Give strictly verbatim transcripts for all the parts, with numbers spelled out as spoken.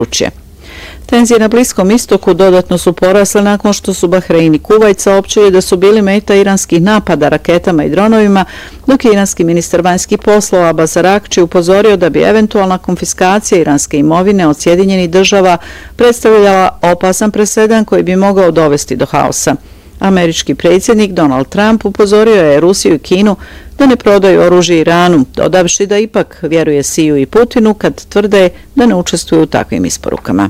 područje. Tenzije na Bliskom istoku dodatno su porasle nakon što su Bahrein i Kuvajt saopćili da su bili meta iranskih napada raketama i dronovima, dok je iranski ministar vanjskih poslova Abbas Araghči upozorio da bi eventualna konfiskacija iranske imovine od Sjedinjenih država predstavljala opasan presedan koji bi mogao dovesti do haosa. Američki predsjednik Donald Trump upozorio je Rusiju i Kinu da ne prodaju oružje Iranu, dodavši da ipak vjeruje Siju i Putinu kad tvrde da ne učestvuju u takvim isporukama.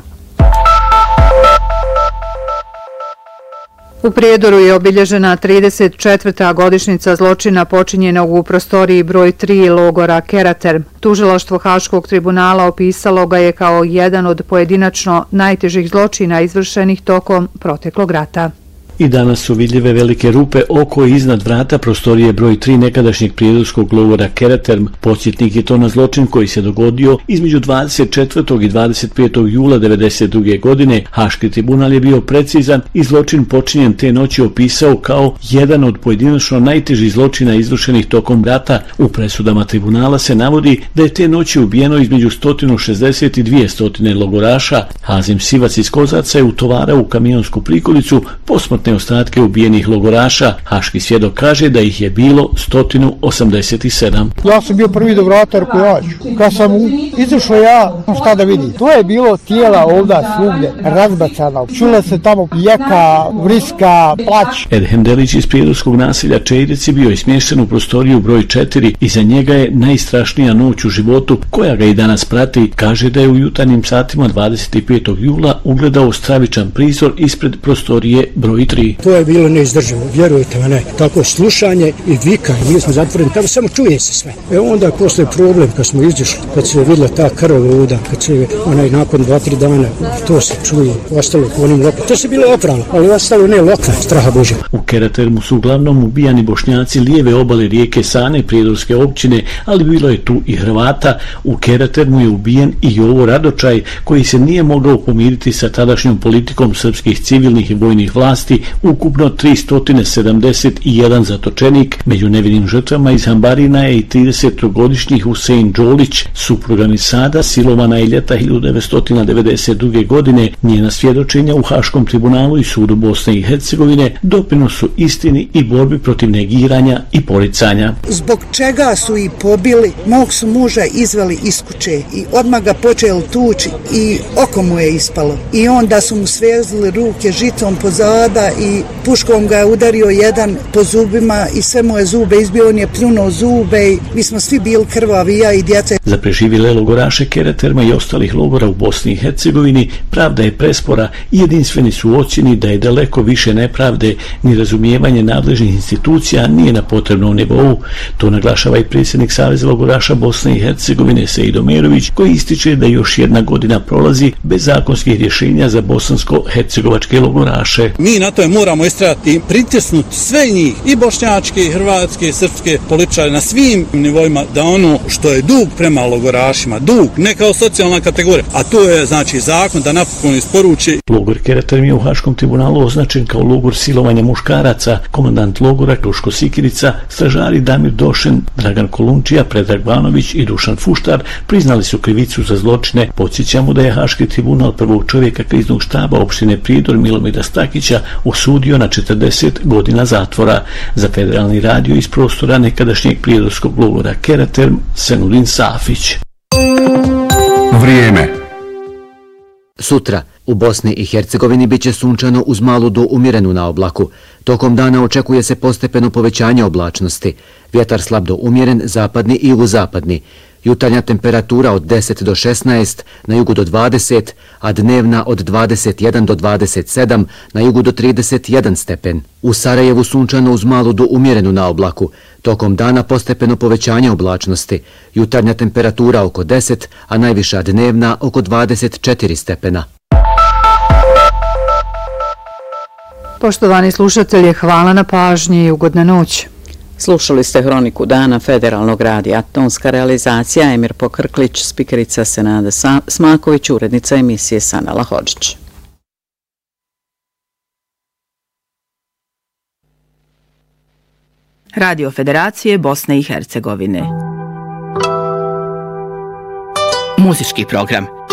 U Prijedoru je obilježena trideset četvrta godišnjica zločina počinjenog u prostoriji broj tri logora Kerater. Tužilaštvo Haškog tribunala opisalo ga je kao jedan od pojedinačno najtežih zločina izvršenih tokom proteklog rata. I danas su vidljive velike rupe oko i iznad vrata prostorije broj tri nekadašnjeg prijedorskog logora Kerater. Podsjetnik je to na zločin koji se dogodio između dvadeset četvrtog i dvadeset petog jula devedeset druge. godine. Haški tribunal je bio precizan i zločin počinjen te noći opisao kao jedan od pojedinačno najtežih zločina izvršenih tokom rata. U presudama tribunala se navodi da je te noći ubijeno između sto šezdeset i dvjesto logoraša. Hazim Sivac iz Kozaca je utovarao u kamionsku prikolicu posmrtne ostatke ubijenih logoraša. Haški svjedok kaže da ih je bilo sto osamdeset sedam. Ja sam bio prvi do vrata, rekao ja ću. Kad sam izašao ja, šta da vidim? To je bilo tijela ovda svugdje razbacana. Čula se tamo jeka, vriska, plać. Edhem Delić iz prijedorskog naselja Čejreci bio je smješten u prostoriju broj četiri. Iza njega je najstrašnija noć u životu koja ga i danas prati. Kaže da je u jutarnjim satima dvadeset petog jula ugledao stravičan prizor ispred prostorije broj tri. To je bilo neizdrživo, vjerujte me, ne. Tako slušanje i vikanje, mi smo zatvoreni, tamo samo čuje se sve. E onda posle problem kad smo izišli, kad se vidjela ta krv luda, kad se onaj nakon dva, tri dana, to se čuje, ostalo po onim lokama. To se bilo oprano, ali ostalo ne lokva, straha Božja. U Keratermu su uglavnom ubijani Bošnjaci lijeve obale rijeke Sane, prijedorske općine, ali bilo je tu i Hrvata. U Keratermu je ubijen i Jovo Radočaj, koji se nije mogao pomiriti sa tadašnjom politikom srpskih civilnih i vojnih vlasti. Ukupno tristo sedamdeset jedan zatočenik. Među nevinim žrtvama iz Hambarina je i tridesetogodišnji Husein Đolić, supruga Misada, silovana je ljeta hiljadu devetsto devedeset druge. godine. Njena svjedočenja u Haškom tribunalu i sudu Bosne i Hercegovine doprinos su istini i borbi protiv negiranja i poricanja. Zbog čega su i pobili, mog su muža izveli iz kuće i odmah ga počeli tući i oko mu je ispalo. I onda su mu svezli ruke žicom pozada i puškom ga je udario jedan po zubima i sve moje zube izbio, on je pljunuo zube i mi smo svi bili krvavi, ja i djeca. Za preživjele logoraše Keraterma i ostalih logora u Bosni i Hercegovini pravda je prespora i jedinstveni su ocjeni da je daleko više nepravde, ni razumijevanje nadležnih institucija nije na potrebnom nivou. To naglašava i predsjednik Saveza logoraša Bosne i Hercegovine Sejdo Merović, koji ističe da još jedna godina prolazi bez zakonskih rješenja za bosansko-hercegovačke logoraše. Mi na to moramo istrajati i pritisnuti sve njih, i bošnjačke, i hrvatske, i srpske političare na svim nivoima, da ono što je dug prema logorašima, dug, ne kao socijalna kategorija, a to je znači zakon da napokon isporuči. Logor Kerater je u Haškom tribunalu označen kao logor silovanja muškaraca. Komandant logora Duško Sikirica, stražari Damir Došen, Dragan Kolunčija, Predrag Banović i Dušan Fuštar priznali su krivicu za zločine. Podsjećamo da je Haški tribunal prvog čovjeka kriznog štaba opštine Prijedor Milomira Stakića osudio na četrdeset godina zatvora. Za Federalni radio iz prostora nekadašnjeg prijedorskog logora Kerater, Senudin Safić. Vrijeme. Sutra u Bosni i Hercegovini biće sunčano uz malu do umjerenu na oblaku. Tokom dana očekuje se postepeno povećanje oblačnosti. Vjetar slab do umjeren, zapadni i jugozapadni. Jutarnja temperatura od deset do šesnaest, na jugu do dvadeset, a dnevna od dvadeset jedan do dvadeset sedam, na jugu do trideset jedan stepen. U Sarajevu sunčano uz malu do umjerenu na oblaku. Tokom dana postepeno povećanje oblačnosti. Jutarnja temperatura oko deset, a najviša dnevna oko dvadeset četiri stepena. Poštovani slušatelji, hvala na pažnji i ugodna noć. Slušali ste Hroniku dana Federalnog radija. Tonska realizacija Emir Pokrklić, spikerica Senada Smaković, urednica emisije Sanela Hodžić. Radio Federacije Bosne i Hercegovine. Muzički program.